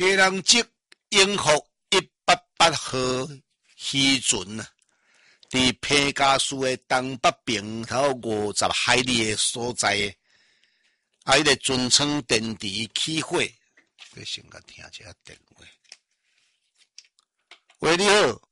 家人即永福188号渔船啊，伫皮加斯的东北边头50海里的所在的，迄个船舱电池起火，你先甲听一下电话。喂，你好。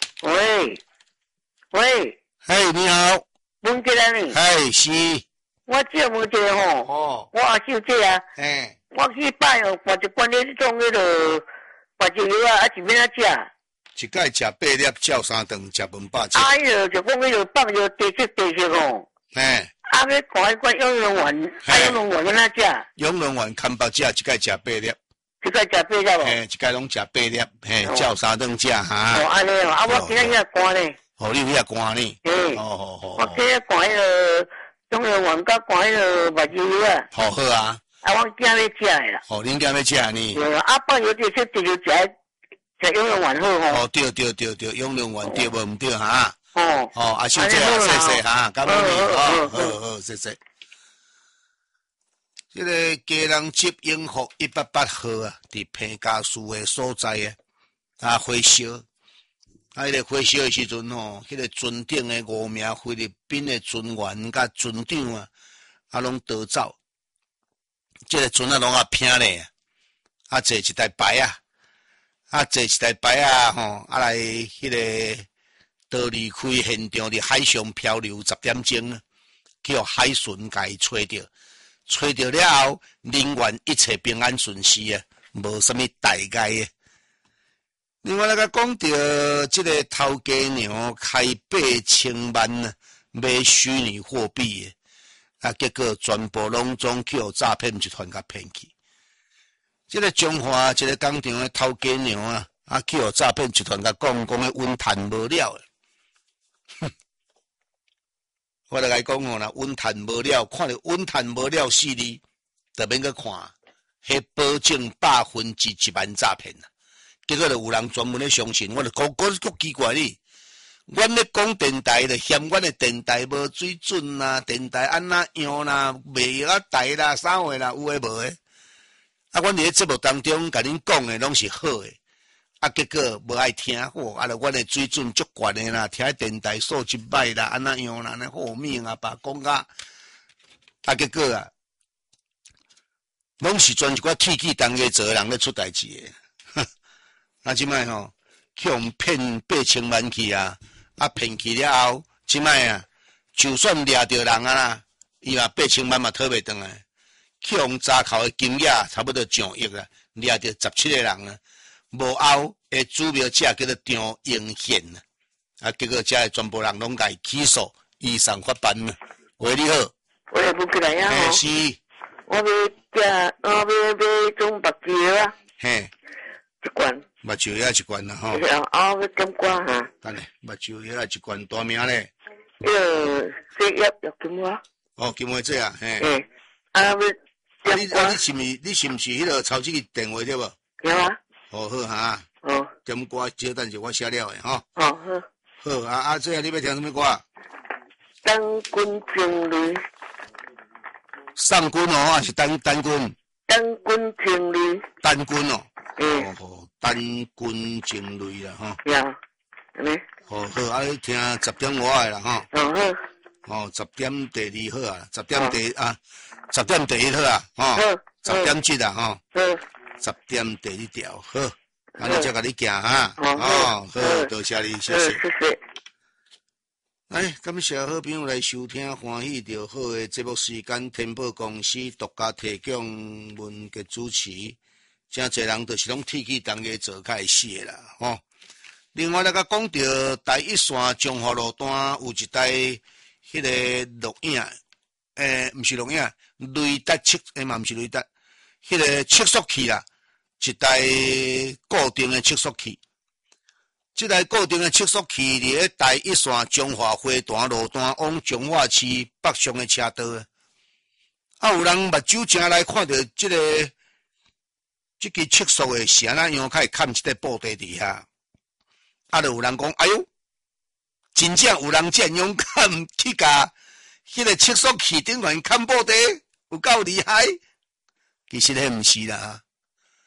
喂， 嘿，你好。 问一下呢？ 嘿，是。 我借问一下吼，我阿舅姐啊，我去拜哦，把一罐迄种迄落白酒油啊，一面啊食。 一摆食8粒，照3顿，食饭饱食。 迄落就讲迄落放着地色吼。去看迄款永隆丸，永隆丸安怎食？ 永隆丸看饱食，一摆食8粒。 一摆食8粒哦。 一摆拢食8粒，照3顿食哈。 安尼哦，我今日遐寒呢。 你有遐寒呢？ 我今日寒迄落永隆丸甲寒迄落白酒油啊。 好啊。 我囝要食的啦。 恁囝要食呢？ 放油地色就食永隆丸好吼。 对，永隆丸对无毋对哈？小姐谢谢哈，感恩你好，谢谢。这个家人接永福188号啊，伫平加斯的所在啊，火烧，迄个火烧的时阵吼，迄个船顶的5名菲律宾的船员甲船长啊，拢逃走，这个船拢拼咧，坐一台牌坐一台牌吼，来迄个逃离开现场，伫海上漂流10点钟，叫海巡甲伊找着。找到了后，人员一切平安顺遂啊，无什么大碍啊。另外来讲到这个偷鸡娘开8000万啊，买虚拟货币的，结果全部拢总去诈骗集团甲骗去。这个中华这个工厂的偷鸡娘去诈骗集团甲讲的稳赚无了。我来讲啦，稳赚无了，看到稳赚无了4字，就免去看，迄保证100%1万诈骗啦。结果就有人专门咧相信，我就讲奇怪哩。阮咧讲电台就嫌阮的电台无水准啦，电台安怎样啦，袂晓台啦，啥货啦，有诶无诶。阮伫咧节目当中甲恁讲诶拢是好诶。结果无爱听，阮的水准足悬的啦，听电台素质歹啦，安怎样啦？那好命啊，把讲结果拢是专一寡气当家做人咧出代志的。即摆去互骗8000万去骗去了后，即摆就算掠着人啦，伊嘛8000万嘛讨袂回来。去互查扣的金额差不多上亿啦，掠着17个人啊。无后，主标者叫做张英宪结果这全部人拢甲伊起诉，移送法办了。喂，你好。 我也不过来呀。 是。 我买种目睭啊。一罐。 目睭药一罐啦吼。 要点罐哈。 等下，目睭药一罐大名咧。 细叶要金花。 金花这啊，你是毋是迄个超市电话对无？ 有啊。 好哈，点歌少等者我写了的吼。好，最后你要听什么歌？ 单军情侣。 上军还是单军？ 单军情侣。 单军单军情侣啦吼。 安尼。 好，你听10点5的啦吼。10点第2好啊，10点第1好啊，10点7啊吼。10点第2条，好，安尼才甲你行哈，好，多谢你，谢谢。感谢好朋友来收听欢喜就好的节目时间，天宝公司独家提供文嘅主持，真侪人就是拢铁去当家做较会死的啦，吼。另外来甲讲到第一线中华路段有一台迄个录影，毋是录影，雷达嘛毋是雷达，迄个测速器啦。一台固定的测速器，这台固定的测速器伫咧第一线中华花坛路段往彰化市北上的车道有人目睭正来看到这个测速的是安怎样，较会看一块布地底下，就有人讲，哎呦，真正有人这样看去甲迄个测速器顶面看布地，有够厉害。其实迄毋是啦。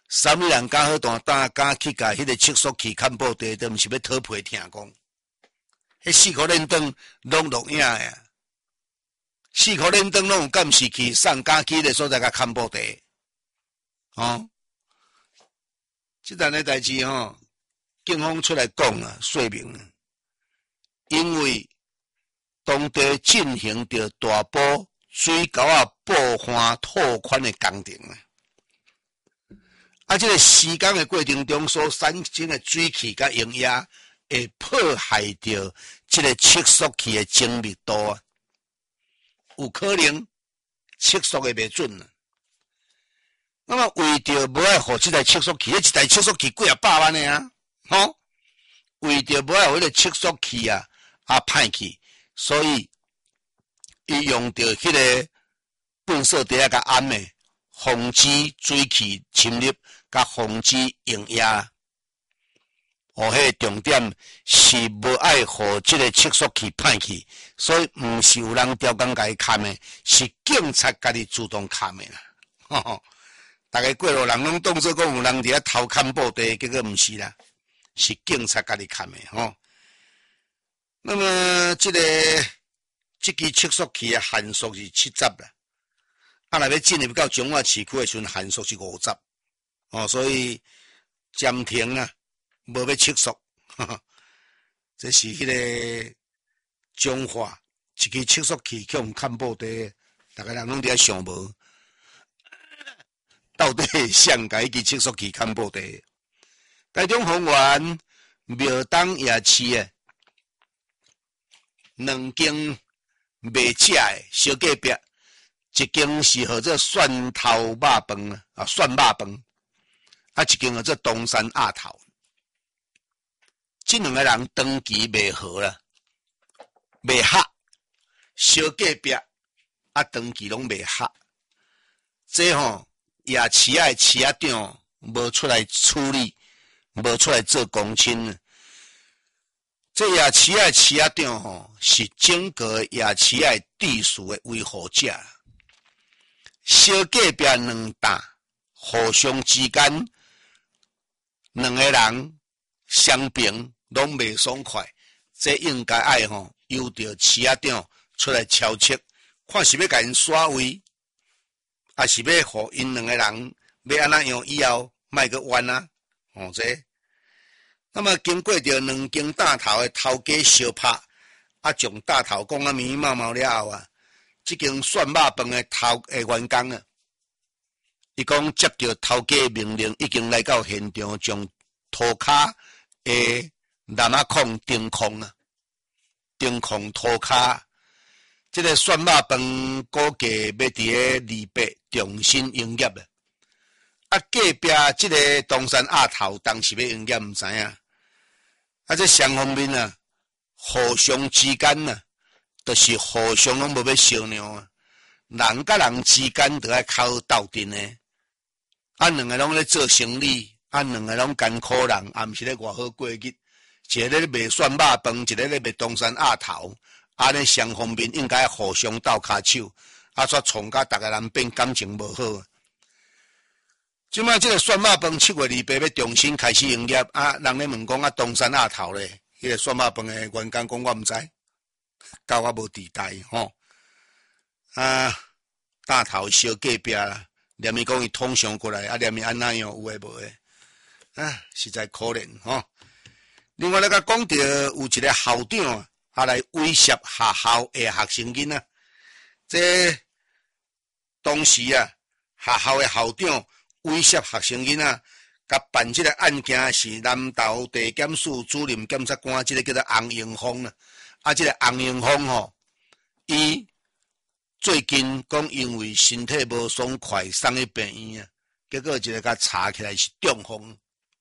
三个人敢好大胆，敢去甲迄个测速器看报地，都毋是要讨皮听讲。迄4颗连灯拢录影诶，4颗连灯拢有监视器，送敢去个所在甲看报地。哦，即单个代志吼，警方出来讲啊，说明啊，因为当地进行着大埔水沟啊布花拓宽的工程啊。啊，这个施工的过程中所产生的水汽甲溶液，会破坏掉这个测速器的精密度啊，有可能测速会袂准啊。那么为着无爱互这台测速器，一台测速器几啊百万的啊，吼，为着无爱互迄个测速器啊歹去，所以伊用着迄个粪扫地啊甲安的，防止水汽侵入。甲防止溶液，迄个重点是无爱互即个测速器歹去，所以毋是有人调工甲伊砍的，是警察家己主动砍的啦。吼吼，大家过路人拢当作讲有人伫遐偷砍报地，结果毋是啦，是警察家己砍的吼。那么即支测速器的限速是70啦，啊，若要进入到中华市区的时阵，限速是50。哦，所以暂停啊，无要测速，这是迄个中华一支测速器去用看报地，大家人拢伫遐想无，到底谁甲迄支测速器看报地？台中丰原庙东夜市诶2间卖食诶小隔壁，一间是号做蒜头肉饭啊，蒜肉饭。啊，一间叫做东山鸭头，这两个人长期袂合啦，袂合，小隔壁啊，长期拢袂合。这吼夜市仔的市仔长无出来处理，无出来做公亲。这夜市仔的市仔长吼，是整个夜市仔的秩序的维护者。小隔壁两大互相之间。两个人相平拢袂爽快，这应该爱吼由着市仔长出来敲测，看是要甲因刷位，还是要互因两个人要安怎样以后莫个冤啊？哦，这。那么经过着2间大头的头家相拍，啊，将大头讲啊密密麻麻了后啊，这间蒜肉饭的员工啊。伊讲接到头家命令，已经来到现场，将涂骹的蓝仔孔钉空啊，钉空涂骹。这个蒜肉饭估计要伫个28重新营业了。啊，隔壁这个东山鸭头当时要营业，毋知影。啊，这双方面啊，互相之间啊，就是互相拢无要商量啊，人甲人之间都爱靠斗阵呢。啊，两个拢咧做生意，啊，两个拢艰苦人，也毋是咧偌好过日。一个咧卖蒜肉饭，一个咧卖东山鸭头，安尼双方面应该互相斗骹手，啊，煞创甲逐个人变感情无好。即摆即个蒜肉饭7月28要重新开始营业，啊，人咧问讲啊，东山鸭头咧，迄个蒜肉饭诶员工讲我毋知，交我无地带吼。啊，大头小隔壁啦。连伊讲伊通上过来，啊，连伊安那样有诶无诶，啊，实在可怜吼。另外，甲讲到有一个校长啊，来威胁学校诶学生囡仔。这当时啊，学校诶校长威胁学生囡仔，甲办这个案件是南投地检署主任检察官，这个叫做洪永峰啦。啊，这个洪永峰吼，伊。最近讲因为身体无爽快，送去病院啊，结果一个甲查起来是中风，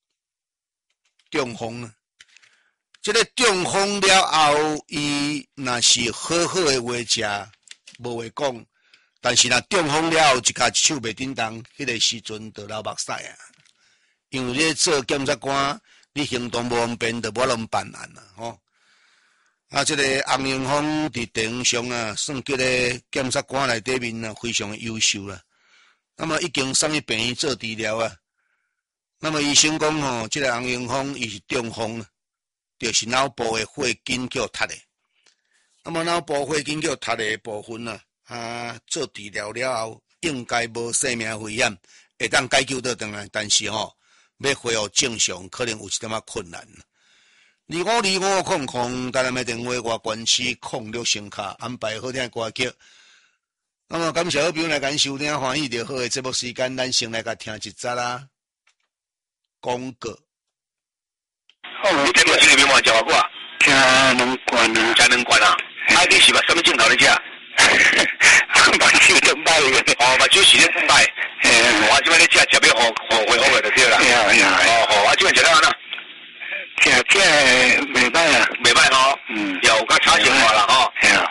啊！这个中风了后，伊若是好好的话食，无话讲，但是若中风了后，一下手袂叮当，迄个时阵就流目屎啊！因为你做检察官，你行动无方便，就无能办案啦，吼。啊，这个洪永峰伫地方上啊，算叫咧检察官内底面啊，非常优秀啦。那么已经送去病院做治疗啊。 那么医生讲吼，这个洪永峰伊是中风了，就是脑部的血筋叫塌的。那么脑部血筋叫塌的部分呢，做治疗了后，应该无生命危险，会当解救得回来。但是吼，要恢复正常，可能有一点仔困难。2525空空，台南的电话外关市06声卡安排好听的歌曲。那么感谢好朋友来感收听欢喜就好的节目时间，咱先来甲听一则啦。广告。 你节目这个名话叫我听两罐啊， 听两罐啊。你是把什么镜头咧食？ 目睭两摆个。 目睭是咧摆。我即摆咧食要回好个就对啦。我即摆食到安怎？ 听袂歹啊， 袂歹吼。有较差生活啦吼。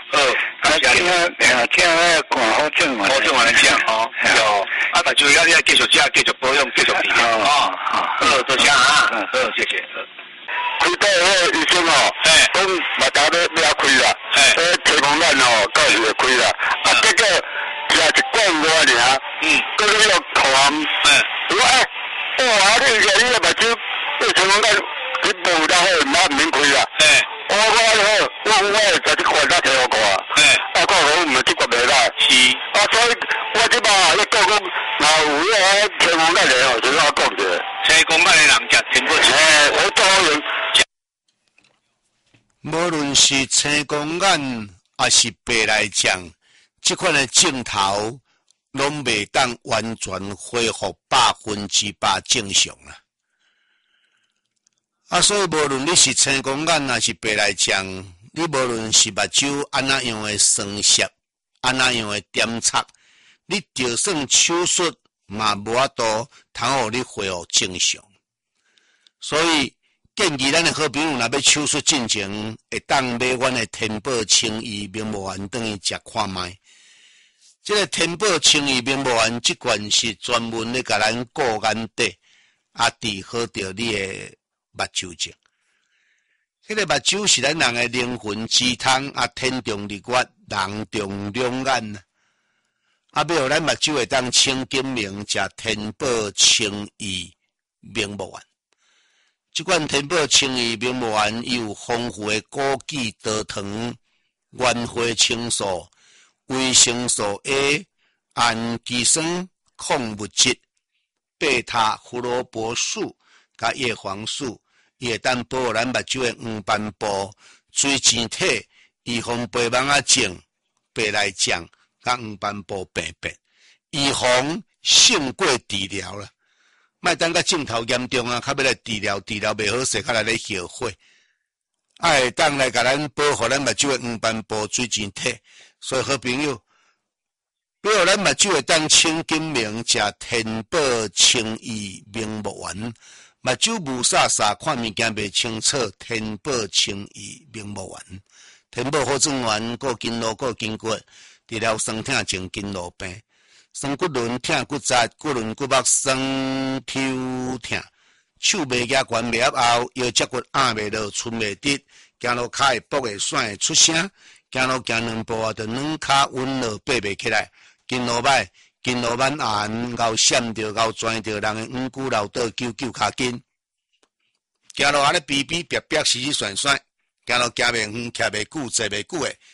听看好正话。 好正话来食吼。有大家要继续食，继续保养，继续治疗。好，多谢啊。好，谢谢。 开刀迄个医生讲目头要开啦，提供咱到时会开啦。结果食一罐外尔，搁咧要吐痰。哇！你个目睭，提供咱去无得好，毋免开啦。我在这罐仔摕互看，看好毋即个袂歹。 是。 所以我即摆咧讲，若有迄个提供咱的就我讲者。 提供咱的人食天保我都好用。 无论是青光眼还是白内障，这款的镜头拢未当完全恢复100%正常啦。所以无论你是青光眼还是白内障，你无论是目睭安怎样的酸涩，安怎样的点擦，你就算手术嘛无法度通互你恢复正常。所以建议咱的好朋友若要手术进前，会当买阮的天宝清怡明目丸转去食看卖。这个天宝清怡明目丸这罐是专门咧甲咱顾眼底，治好着你的目睭症。迄个目睭是咱人的灵魂之窗，天中日月，人中两眼。要互咱目睭会当清金明，食天宝清怡明目丸。这款天宝清怡明目丸伊有丰富的枸杞多糖、原花青素、维生素 A、氨基酸、矿物质、贝塔胡萝卜素、甲叶黄素，伊会当保护咱目睭的黄斑部、水晶体，预防白眼仔症、白内障、甲黄斑部病变，预防胜过治疗啦。莫等甲镜头严重较要来治疗袂好势，较来咧后悔。会当来甲咱保护咱目睭的黄斑部水晶体，所以好朋友，要互咱目睭会当清金明，食天宝清怡明目丸，目睭雾煞煞，看物件袂清楚，天宝清怡明目丸，天宝好转丸，个筋络个筋骨，治疗酸痛症、筋络病。酸骨轮痛、骨折、骨轮骨膜酸抽痛，手袂举悬袂合后，腰脊骨压袂落，寸袂直，行路骹会跛会甩会出声，行路行两步就软骹稳落爬袂起来，筋络歹，筋络蛮硬，咬闪着、咬拽着，人的五骨老倒揪骹筋，行路咧逼逼、逼逼、死死甩甩，行路行袂远、徛袂久、坐袂久诶，